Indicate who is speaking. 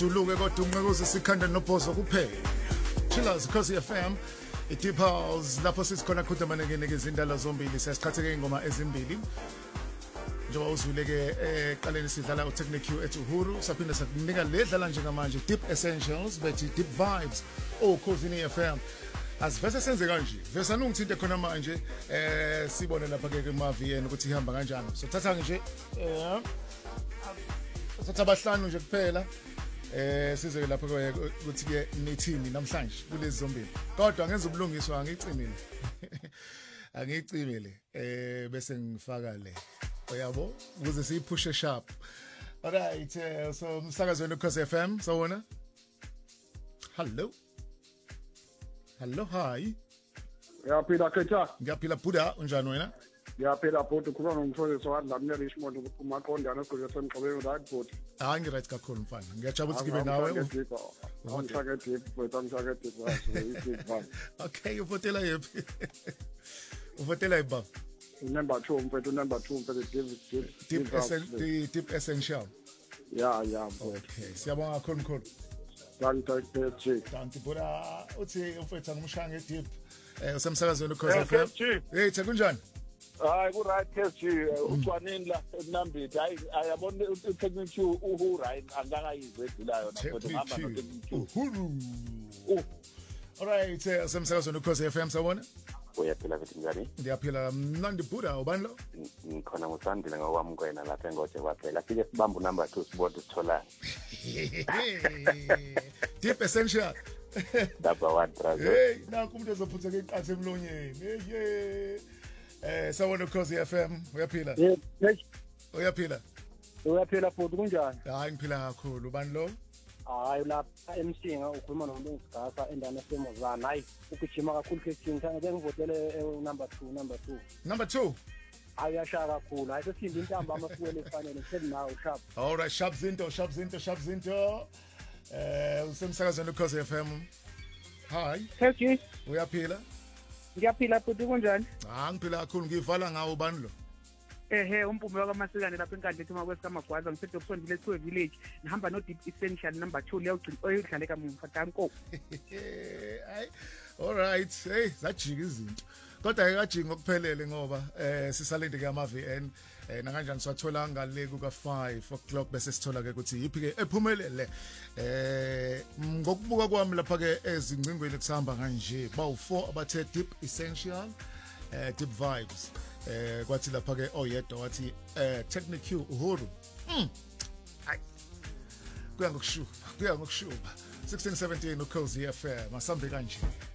Speaker 1: Duluke kodwa unqekuze sikhanda nobhozo kuphela. Chillers Khosi FM, iDeep House lapho sisikhona qhudama ngeneke izindala zombili sesiqhatheke ingoma ezimbili. Njengoba uzuleke eqaleni sidlala uTechnique at Uhuru saphinda sakunika ledlala njengamanje Deep Essentials bethi Deep Vibes Khosi FM. Asivese senze kanje vese nungithinte khona manje sibone lapha ke kuMaVN ukuthi ihamba kanjani so thatha nje sathatha abahlanu nje kuphela size lapha ukuthi ke nithini namhlanje kulezi zombili kodwa ngenza ubulungiswa angicimile angicimile bese ngifaka le uyabo ukuze siyiphushe sharp. Alright, so umsakazweni Khosi FM sawona. Hello, hi.
Speaker 2: Ngiyaphila Khetha.
Speaker 1: Ngiyaphila Buda, unjani wena?
Speaker 2: Ngiyaphila Bhuti, ukhuluma nomfowethu wadlamile Richmond umaqondana esigqoko semgqobeni right Bhuti.
Speaker 1: Hayi ngi right kakhulu mfana. Ngiyajabula ukuthi ngibe nawe.
Speaker 2: Ngishaka deep, wethu ngishaka deep.
Speaker 1: Okay, uvotela yephi? Uvotela iba.
Speaker 2: Number 2 mfowethu, number 2 mfowethu
Speaker 1: deep essential.
Speaker 2: Yeah,
Speaker 1: okay. Siyabonga kakhulu. Kanti Buda uthi umfethu ngumshanga edeep usemsakazweni Khosi FM. Hey, kunjani?
Speaker 3: Hayi ku right KG ucwanini la eNambithi hayi ayabona uTechnique uhu right angakayizwe edulayo nafuthi ngihamba noTechnique
Speaker 1: Uhuru. Alright, usemsakazweni Khosi FM sawona?
Speaker 4: Uyaphila futhi njani?
Speaker 1: Ngiyaphila mnandi Buda ubani lo?
Speaker 4: Ngikhona ngusandile ngokwamukela lapha engoje kwaphela. Sike sibamba number 2 sibode sithola.
Speaker 1: Deep essential.
Speaker 4: Number 1 brother.
Speaker 1: Hey, naku umuntu ezophutheka iqathe emlonyeni. Sawona Khosi FM, uyaphila? Uyaphila?
Speaker 2: Uyaphila Bhuti kunjani?
Speaker 1: Hayi ngiphila kakhulu. Ubani lo?
Speaker 2: Hayi lapha eMsinga ukhuluma noMlungisgasa endana eseMozana. Hayi ukujima kakhulu KG ngithanda ngivotele number 2.
Speaker 1: Number 2.
Speaker 2: Ayashaka kakhulu. Hayi sesindi intamba amasuwele efanele ngithe nawe sharp.
Speaker 1: All right, sharp zinto. Usemsakazweni Khosi FM. Hi.
Speaker 2: KG
Speaker 1: Uyaphila?
Speaker 2: ngiyaphila Bhuti kunjani?
Speaker 1: Ngiphila kakhulu ngivala ngawo ubani lo?
Speaker 5: Umpume wakaMasikane lapha enkandla ethi makweSkamagwaza ngiphethe ukusondile eThwe village ngihamba no Deep Essential number 2 leyogcina oyidlale kamuva danko.
Speaker 1: Hayi. All right. Hey, sajika izinto. Kodwa akajingi ngokuphelele ngoba sisalinde ke amaVN na kanjani swathola ngale kuka 5 o'clock bese sithola ke ukuthi yipi ke ephumelele ngokubuka kwami lapha ke ezingcingweni kusahamba kanje bawu4 abathe Deep Essential Deep Vibes kwathi lapha ke oyedwa wathi Technique Uhuru. Hayi kuya ngokushuba 1617 uKhosi FM asambe kanje.